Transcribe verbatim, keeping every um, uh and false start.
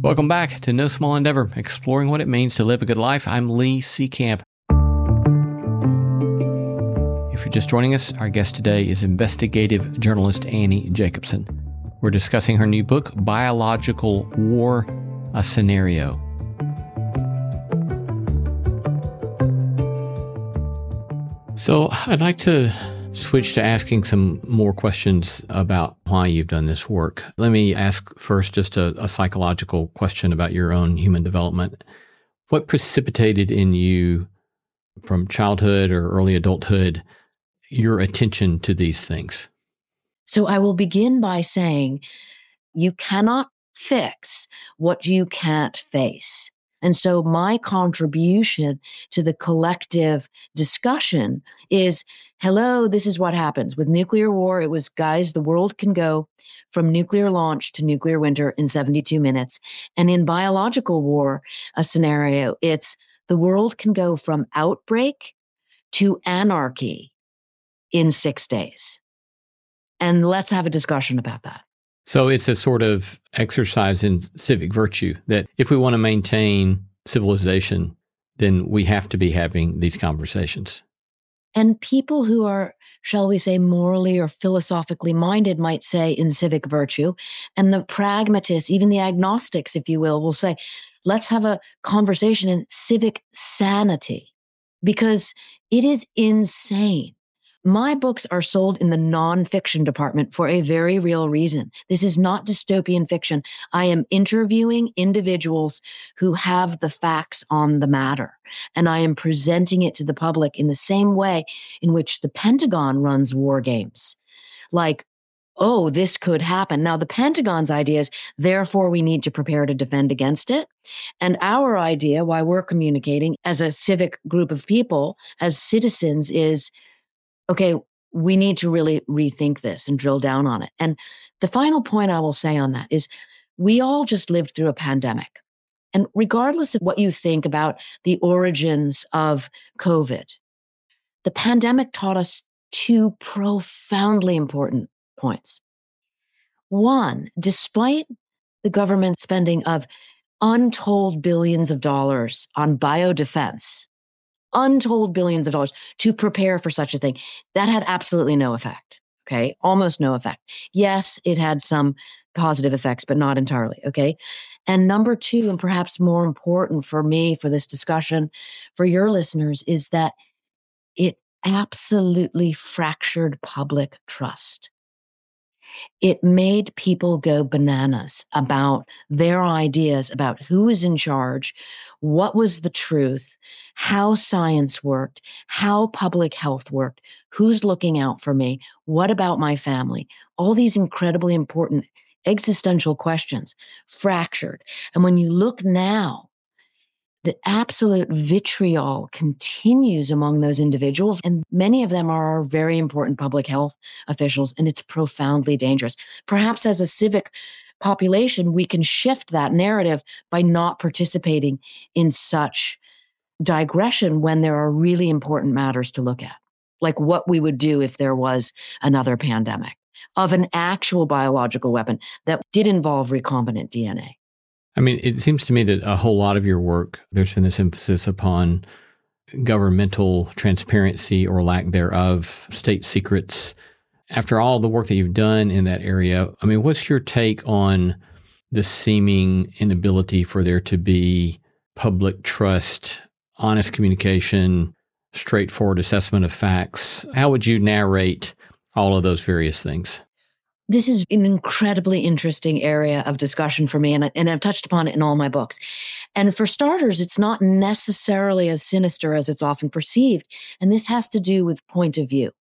Welcome back to No Small Endeavor, exploring what it means to live a good life. I'm Lee Seecamp. If you're just joining us, our guest today is investigative journalist Annie Jacobsen. We're discussing her new book, Biological War, A Scenario. So I'd like to switch to asking some more questions about why you've done this work. Let me ask first just a, a psychological question about your own human development. What precipitated in you from childhood or early adulthood your attention to these things? So I will begin by saying you cannot fix what you can't face. And so my contribution to the collective discussion is, hello, this is what happens. With nuclear war, it was, guys, the world can go from nuclear launch to nuclear winter in seventy-two minutes. And in biological war, a scenario, it's the world can go from outbreak to anarchy in six days. And let's have a discussion about that. So it's a sort of exercise in civic virtue that if we want to maintain civilization, then we have to be having these conversations. And people who are, shall we say, morally or philosophically minded might say in civic virtue, and the pragmatists, even the agnostics, if you will, will say, let's have a conversation in civic sanity, because it is insane. My books are sold in the nonfiction department for a very real reason. This is not dystopian fiction. I am interviewing individuals who have the facts on the matter, and I am presenting it to the public in the same way in which the Pentagon runs war games. Like, oh, this could happen. Now, the Pentagon's idea is, therefore, we need to prepare to defend against it. And our idea, why we're communicating as a civic group of people, as citizens, is, okay, we need to really rethink this and drill down on it. And the final point I will say on that is we all just lived through a pandemic. And regardless of what you think about the origins of COVID, the pandemic taught us two profoundly important points. One, despite the government spending of untold billions of dollars on biodefense, untold billions of dollars to prepare for such a thing, that had absolutely no effect. Okay. Almost no effect. Yes, it had some positive effects, but not entirely. Okay. And number two, and perhaps more important for me, for this discussion, for your listeners, is that it absolutely fractured public trust. It made people go bananas about their ideas about who was in charge, what was the truth, how science worked, how public health worked, who's looking out for me, what about my family, all these incredibly important existential questions fractured. And when you look now, the absolute vitriol continues among those individuals, and many of them are very important public health officials, and it's profoundly dangerous. Perhaps as a civic population, we can shift that narrative by not participating in such digression when there are really important matters to look at, like what we would do if there was another pandemic of an actual biological weapon that did involve recombinant D N A. I mean, it seems to me that a whole lot of your work, there's been this emphasis upon governmental transparency or lack thereof, state secrets. After all the work that you've done in that area, I mean, what's your take on the seeming inability for there to be public trust, honest communication, straightforward assessment of facts? How would you narrate all of those various things? This is an incredibly interesting area of discussion for me, and, I, and I've touched upon it in all my books. And for starters, it's not necessarily as sinister as it's often perceived, and this has to do with point of view.